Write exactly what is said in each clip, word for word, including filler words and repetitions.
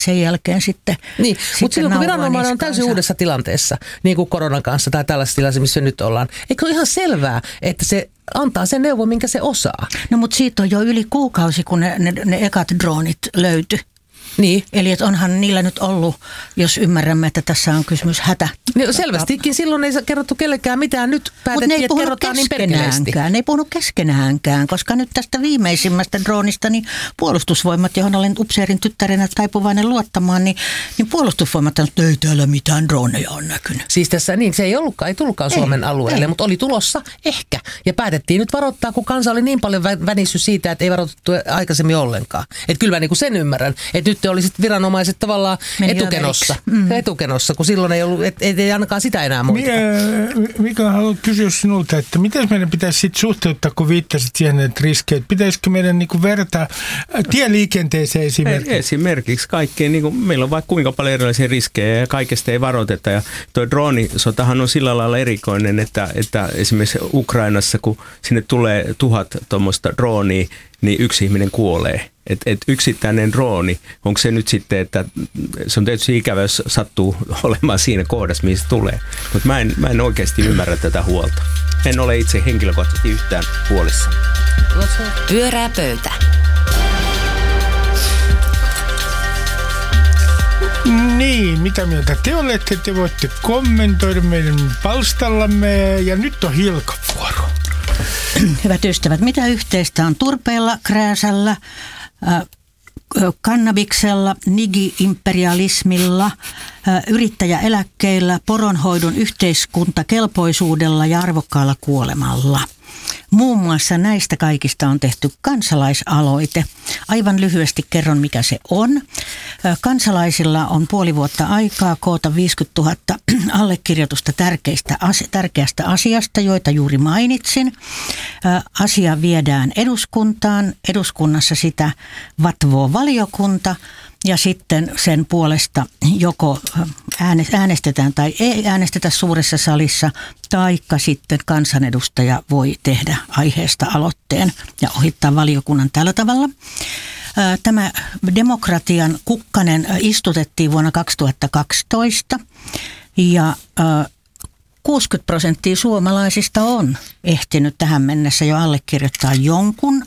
sen jälkeen sitten. Niin, mutta silloin kun viranomainen on täysin niskaansa. uudessa tilanteessa, niin kuin koronan kanssa tai tällaisessa tilanteessa, missä nyt ollaan, eikö ole ihan selvää, että se antaa sen neuvon, minkä se osaa? No mutta siitä on jo yli kuukausi, kun ne, ne, ne ekat droonit löytyi. Niin. Eli että onhan niillä nyt ollut, jos ymmärrämme, että tässä on kysymys hätä. Niin selvästikin silloin ei kerrottu kellekään mitään. Nyt päätettiin, että kerrotaan niin perkeleesti. Ne ei puhunut keskenäänkään, koska nyt tästä viimeisimmästä droonista, niin puolustusvoimat, johon olen upseerin tyttärenä taipuvainen luottamaan, niin, niin puolustusvoimat on, että ei täällä mitään droneja on näkynyt. Siis tässä niin, se ei ollutkaan, ei tullutkaan ei, Suomen alueelle, ei. Mutta oli tulossa ehkä. Ja päätettiin nyt varoittaa, kun kansa oli niin paljon vänissyt siitä, että ei varoitettu aikaisemmin ollenkaan. Että kyllä mä niin kuin sen ymmärrän, että nyt te olisit viranomaiset tavallaan meni etukenossa, mm. etukenossa, kun silloin ei ollut, et, ei ainakaan sitä enää moiteta. Mika, haluan kysyä sinulta, että miten meidän pitäisi sitten suhteuttaa, kun viittasit siihen, että riskejä, pitäisikö meidän niinku vertaa tieliikenteeseen esimerkiksi? Esimerkiksi kaikkeen, niin kuin, meillä on vaikka kuinka paljon erilaisia riskejä ja kaikesta ei varoiteta. Ja tuo droonisotahan on sillä lailla erikoinen, että, että esimerkiksi Ukrainassa, kun sinne tulee tuhat tuommoista droonia, niin yksi ihminen kuolee. Että et yksittäinen drooni, onko se nyt sitten, että se on tietysti ikävä, jos sattuu olemaan siinä kohdassa, mihin se tulee. Mutta mä en, mä en oikeasti ymmärrä tätä huolta. En ole itse henkilökohtaisesti yhtään huolissa. Pyörää pöytä. Niin, mitä mieltä te olette? Te voitte kommentoida meidän palstallamme ja nyt on Hilkan vuoro. Hyvät ystävät, mitä yhteistä on turpeella, krääsällä, äh, kannabiksella, nigi-imperialismilla, äh, yrittäjäeläkkeillä, poronhoidon yhteiskuntakelpoisuudella ja arvokkaalla kuolemalla? Muun muassa näistä kaikista on tehty kansalaisaloite. Aivan lyhyesti kerron, mikä se on. Kansalaisilla on puoli vuotta aikaa koota viisikymmentätuhatta allekirjoitusta tärkeistä, tärkeästä asiasta, joita juuri mainitsin. Asia viedään eduskuntaan. Eduskunnassa sitä vatvoo valiokunta. Ja sitten sen puolesta joko äänestetään tai ei äänestetä suuressa salissa, taikka sitten kansanedustaja voi tehdä aiheesta aloitteen ja ohittaa valiokunnan tällä tavalla. Tämä demokratian kukkanen istutettiin vuonna kaksituhattakaksitoista ja kuusikymmentä prosenttia suomalaisista on ehtinyt tähän mennessä jo allekirjoittaa jonkun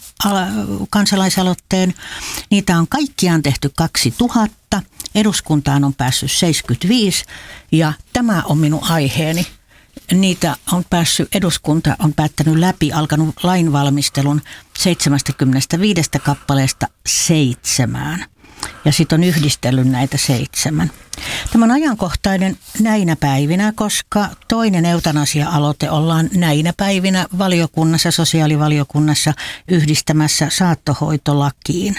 kansalaisaloitteen. Niitä on kaikkiaan tehty kaksituhatta. Eduskuntaan on päässyt seitsemänkymmentäviisi ja tämä on minun aiheeni. Niitä on päässyt, eduskunta on päättänyt läpi, alkanut lainvalmistelun seitsemänkymmentäviisi kappaleesta seitsemään. Ja sitten on yhdistellyt näitä seitsemän. Tämä on ajankohtainen näinä päivinä, koska toinen eutanasia-aloite ollaan näinä päivinä valiokunnassa, sosiaalivaliokunnassa yhdistämässä saattohoitolakiin.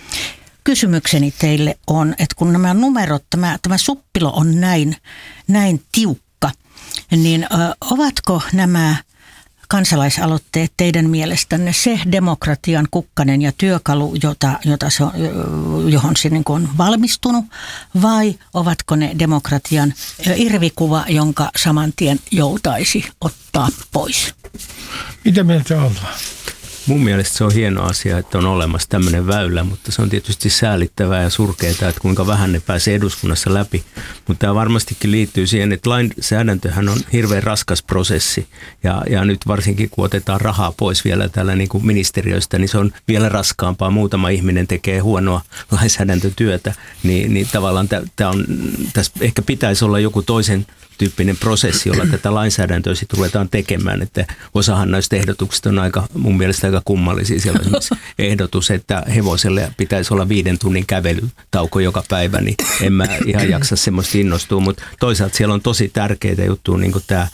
Kysymykseni teille on, että kun nämä numerot, tämä, tämä suppilo on näin, näin tiukka, niin ö, ovatko nämä kansalaisaloitteet teidän mielestänne se demokratian kukkanen ja työkalu, jota, jota se on, johon se niin kuin on valmistunut, vai ovatko ne demokratian irvikuva, jonka saman tien joutaisi ottaa pois? Mitä mieltä ollaan? Mun mielestä se on hieno asia, että on olemassa tämmöinen väylä, mutta se on tietysti säälittävää ja surkeaa, että kuinka vähän ne pääsee eduskunnassa läpi. Mutta tämä varmastikin liittyy siihen, että lainsäädäntöhän on hirveän raskas prosessi ja, ja nyt varsinkin kun otetaan rahaa pois vielä täällä niin kuin ministeriöistä, niin se on vielä raskaampaa. Muutama ihminen tekee huonoa lainsäädäntötyötä, niin, niin tavallaan tämä on, tässä ehkä pitäisi olla joku toisen tyyppinen prosessi, jolla tätä lainsäädäntöä sitten ruvetaan tekemään, että osahan näistä ehdotuksista on aika, mun mielestä aika kummallisia. Siellä on esimerkiksi ehdotus, että hevoselle pitäisi olla viiden tunnin kävelytauko joka päivä, niin en mä ihan jaksa semmoista innostua, mutta toisaalta siellä on tosi tärkeitä juttuja, niin kuin tämä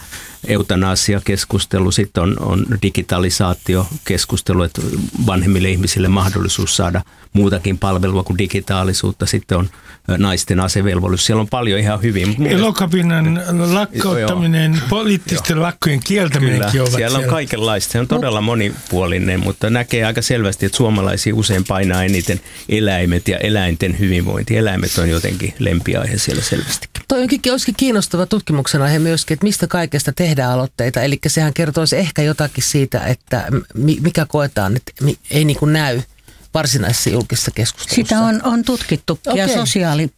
eutanasia-keskustelu, sitten on, on digitalisaatio-keskustelu, että vanhemmille ihmisille mahdollisuus saada muutakin palvelua kuin digitaalisuutta, sitten on naisten asevelvollisuus. Siellä on paljon ihan hyvin. Elokapinan lakkauttaminen, joo, poliittisten joo, lakkojen kieltäminenkin kyllä, ovat siellä. Siellä on kaikenlaista. Se on todella monipuolinen, mutta näkee aika selvästi, että suomalaisia usein painaa eniten eläimet ja eläinten hyvinvointi. Eläimet on jotenkin lempiaihe siellä selvästikin. Toi onkin, olisikin kiinnostava tutkimuksen aihe myöskin, että mistä kaikesta tehdään aloitteita. Eli sehän kertoisi ehkä jotakin siitä, että mikä koetaan, että ei niin kuin näy varsinaisessa julkisessa keskustelussa. Sitä on, on tutkittu okay. Ja sosiaali,